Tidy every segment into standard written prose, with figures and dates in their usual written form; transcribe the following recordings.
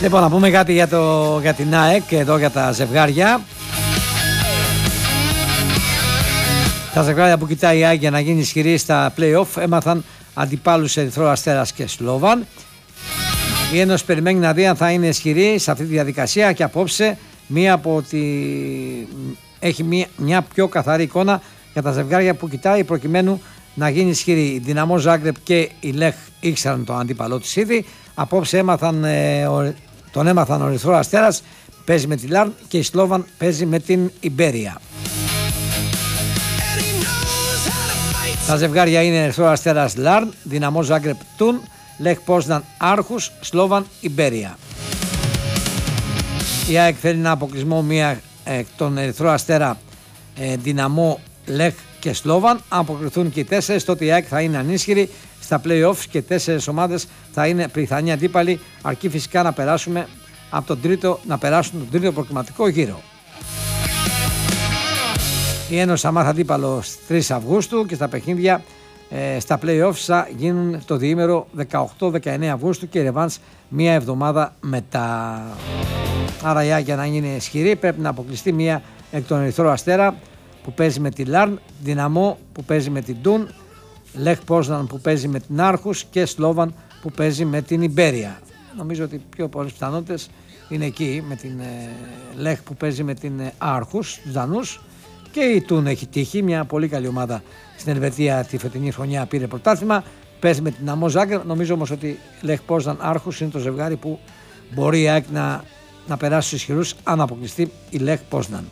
Λοιπόν, να πούμε κάτι για την ΑΕΚ εδώ για τα ζευγάρια. Τα ζευγάρια που κοιτάει η ΑΕΚ για να γίνει ισχυρή στα play-off έμαθαν αντιπάλους Ερυθρό Αστέρας και Σλόβαν. Η Ένωση περιμένει να δει αν θα είναι ισχυρή σε αυτή τη διαδικασία και απόψε έχει μια πιο καθαρή εικόνα για τα ζευγάρια που κοιτάει προκειμένου να γίνει ισχυρή. Η Δυναμό Ζάγκρεπ και η Λεχ ήξεραν τον αντίπαλό της ήδη. Απόψε τον έμαθαν ο Ερυθρό Αστέρας, παίζει με τη Λάρν, και η Σλόβαν παίζει με την Ιμπέρια. Τα ζευγάρια είναι Ερυθρό Αστέρας Λάρν, Δυναμό Ζάγκρεπ Τούν, Λεχ Πόσναν Άρχους, Σλόβαν Ιμπέρια. Η ΑΕΚ θέλει ένα αποκλεισμό μία τον Ερυθρό Αστέρα, Δυναμό, Λεχ και Σλόβαν. Αν αποκριθούν και οι 4, τότε η ΑΕΚ θα είναι ανίσχυρη στα play-offs και 4 ομάδες θα είναι πιθανοί αντίπαλοι, αρκεί φυσικά να περάσουν τον τρίτο προκριματικό γύρο. Η Ένωση θα μάθει αντίπαλο στις 3 Αυγούστου και στα παιχνίδια στα play-offs θα γίνουν το διήμερο 18-19 Αυγούστου και ρεβάνς μία εβδομάδα μετά. Άρα η ΑΕΚ για να είναι ισχυρή πρέπει να αποκλειστεί μία εκ των Ερυθρό Αστέρα που παίζει με τη Λάρν, Δυναμό που παίζει με την Τούν, Λεχ Πόσναν που παίζει με την Άρχους και Σλόβαν που παίζει με την Ιμπέρια. Νομίζω ότι πιο πολλές πιθανότητες είναι εκεί, με την Λεχ που παίζει με την Άρχους, τους Δανούς, και η Τούν έχει τύχει, μια πολύ καλή ομάδα στην Ελβετία τη φετινή χρονιά, πήρε πρωτάθλημα, παίζει με την Δυναμό Ζάγκρεπ. Νομίζω όμως ότι Λεχ Πόσναν Άρχους είναι το ζευγάρι που μπορεί η ΑΕΚ να περάσει στους ισχυρούς αν αποκλειστεί η Λεχ Πόσναν.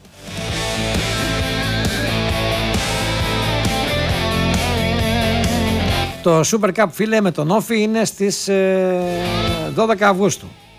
Το Super Cup, φίλε, με τον Όφη είναι στις 12 Αυγούστου.